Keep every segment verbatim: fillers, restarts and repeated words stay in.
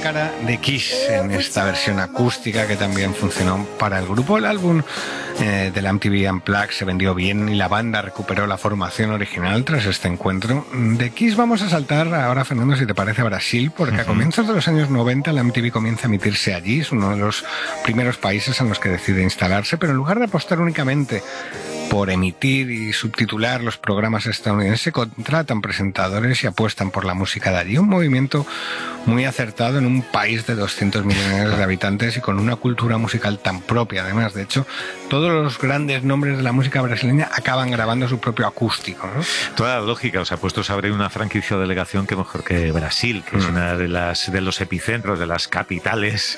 cara de Kiss en esta versión acústica que también funcionó para el grupo. El álbum eh, de la M T V Unplugged se vendió bien y la banda recuperó la formación original tras este encuentro. De Kiss vamos a saltar ahora, Fernando, si te parece, a Brasil, porque uh-huh. a comienzos de los años noventa la M T V comienza a emitirse allí. Es uno de los primeros países en los que decide instalarse, pero en lugar de apostar únicamente por emitir y subtitular los programas estadounidenses, contratan presentadores y apuestan por la música de allí. Un movimiento muy acertado en un país de doscientos millones de habitantes y con una cultura musical tan propia. Además, de hecho, todos los grandes nombres de la música brasileña acaban grabando su propio acústico, ¿no? Toda la lógica, o sea, puestos a abrir una franquicia o delegación, que mejor que Brasil, que mm. es una de las de los epicentros, de las capitales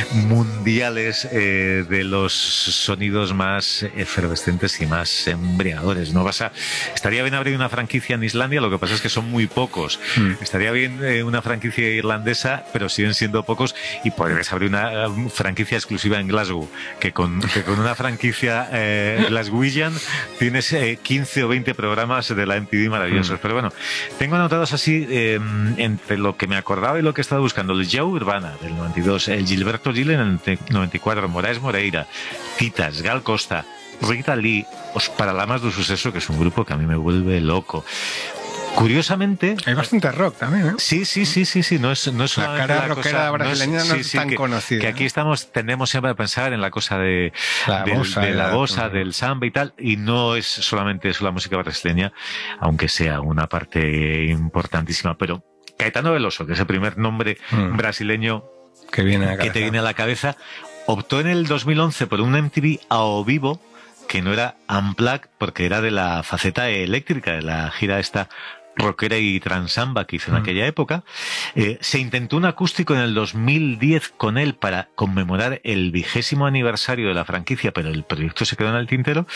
mundiales eh, de los sonidos más efervescentes y más embriagadores, ¿no? Vas a, estaría bien abrir una franquicia en Islandia, lo que pasa es que son muy pocos. Mm. Estaría bien eh, una franquicia irlandesa, pero siguen siendo pocos, y podrías abrir una uh, franquicia exclusiva en Glasgow, que con, que con una franquicia eh, glaswegian tienes eh, quince o veinte programas de la M T V maravillosos. Mm. Pero bueno, tengo anotados así eh, entre lo que me acordaba y lo que he estado buscando: el Joe Urbana del noventa y dos, el Gilberto Gil en el noventa y cuatro, Moraes Moreira, Titas, Gal Costa, Rita Lee, Os Paralamas do Suceso, que es un grupo que a mí me vuelve loco. Curiosamente, hay bastante rock también, ¿eh? Sí, sí, sí, sí, sí. No es, no es la cara rockera brasileña, no es, no sí, es sí, tan que, conocida. Que aquí ¿no? estamos, tendemos siempre a pensar en la cosa de la del, bossa, de la la, bossa, del samba y tal, y no es solamente eso la música brasileña, aunque sea una parte importantísima. Pero Caetano Veloso, que es el primer nombre mm. brasileño que, viene a que te viene a la cabeza, optó en el dos mil once por un M T V a o vivo, que no era Unplugged, porque era de la faceta eléctrica, de la gira esta rockera y transamba que hizo en mm. aquella época. Eh, se intentó un acústico en el dos mil diez con él para conmemorar el vigésimo aniversario de la franquicia, pero el proyecto se quedó en el tintero.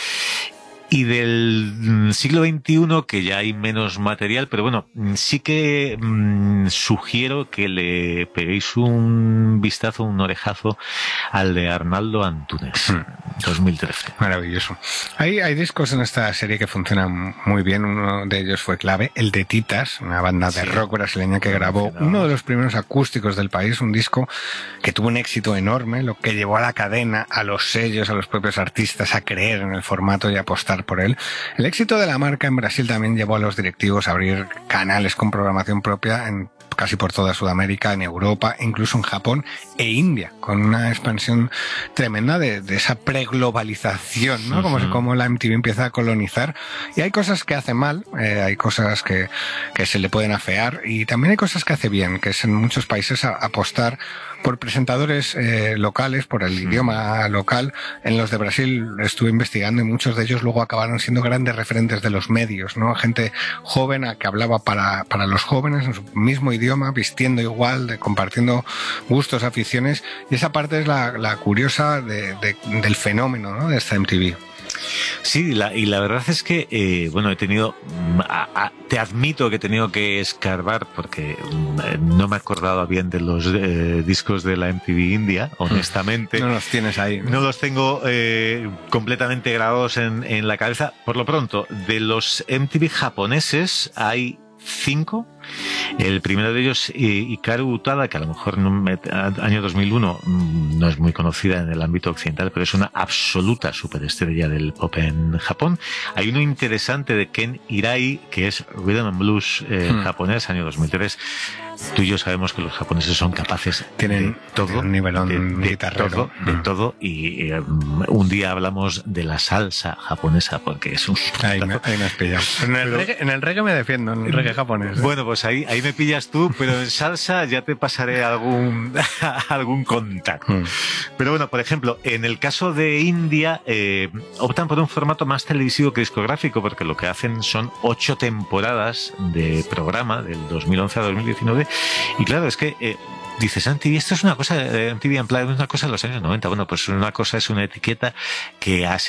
Y del siglo veintiuno, que ya hay menos material, pero bueno, sí que mmm, sugiero que le peguéis un vistazo, un orejazo al de Arnaldo Antunes, hmm. dos mil trece. Maravilloso. Hay, hay discos en esta serie que funcionan muy bien. Uno de ellos fue clave, el de Titas, una banda de sí. rock brasileña que grabó uno de los primeros acústicos del país, un disco que tuvo un éxito enorme, lo que llevó a la cadena, a los sellos, a los propios artistas a creer en el formato y apostar por él. El éxito de la marca en Brasil también llevó a los directivos a abrir canales con programación propia en casi por toda Sudamérica, en Europa, incluso en Japón e India, con una expansión tremenda de, de esa preglobalización, ¿no? Uh-huh. Como, como la M T V empieza a colonizar. Y hay cosas que hace mal, eh, hay cosas que, que se le pueden afear, y también hay cosas que hace bien, que es en muchos países a, apostar por presentadores eh, locales, por el mm. idioma local. En los de Brasil estuve investigando y muchos de ellos luego acabaron siendo grandes referentes de los medios, ¿no? Gente joven a que hablaba para, para los jóvenes en su mismo idioma, vistiendo igual, de, compartiendo gustos, aficiones, y esa parte es la, la curiosa de, de, del fenómeno, ¿no? De esta M T V. Sí, la, y la verdad es que, eh, bueno, he tenido, a, a, te admito que he tenido que escarbar porque eh, no me acordaba bien de los eh, discos de la M T V India, honestamente. No los tienes ahí. No, no los tengo eh, completamente grabados en, en la cabeza. Por lo pronto, de los M T V japoneses hay cinco. El primero de ellos, Hikaru Utada, que a lo mejor no me, año dos mil uno no es muy conocida en el ámbito occidental, pero es una absoluta superestrella del pop en Japón. Hay uno interesante de Ken Hirai, que es Rhythm and Blues eh, hmm. japonés, año dos mil tres. Tú y yo sabemos que los japoneses son capaces Tienen, de todo, un nivelón de, de guitarrero. todo, de mm. todo, y eh, un día hablamos de la salsa japonesa, porque es un... Ahí me, ahí me has pillado. En el, pero, reggae, en el reggae me defiendo, en el reggae japonés. ¿eh? Bueno, pues ahí, ahí me pillas tú, pero en salsa ya te pasaré algún, algún contacto. Mm. Pero bueno, por ejemplo, en el caso de India, eh, optan por un formato más televisivo que discográfico, porque lo que hacen son ocho temporadas de programa, del dos mil once a dos mil diecinueve. Y claro, es que eh, dices, M T V, esto es una cosa, M T V Unplugged es una cosa de los años noventa. Bueno, pues una cosa es una etiqueta que ha